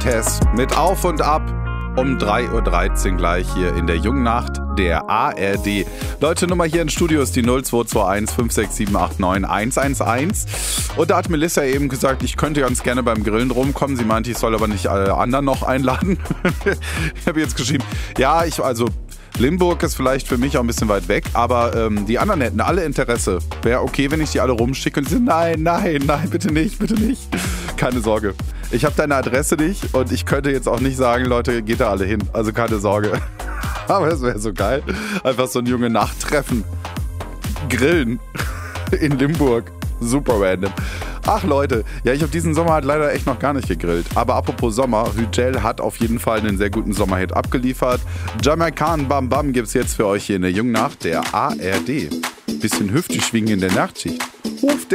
Cortez mit Auf und Ab um 3.13 Uhr gleich hier in der Jungnacht der ARD. Leute, Nummer hier im Studio ist die 0221 56789 111. Und da hat Melissa eben gesagt, ich könnte ganz gerne beim Grillen rumkommen. Sie meinte, ich soll aber nicht alle anderen noch einladen. Ich habe jetzt geschrieben, ja, Limburg ist vielleicht für mich auch ein bisschen weit weg, aber die anderen hätten alle Interesse. Wäre okay, wenn ich die alle rumschicke und sie nein, bitte nicht. Keine Sorge. Ich habe deine Adresse nicht und ich könnte jetzt auch nicht sagen, Leute, geht da alle hin. Also keine Sorge. Aber es wäre so geil. Einfach so ein junge Nachttreffen. Grillen in Limburg. Super random. Ach Leute, ja, ich habe diesen Sommer halt leider echt noch gar nicht gegrillt. Aber apropos Sommer, Hügel hat auf jeden Fall einen sehr guten Sommerhit abgeliefert. Jamaican Bam Bam gibt's jetzt für euch hier in der Jungnacht der ARD. Bisschen hüftig schwingen in der Nachtschicht. Ruft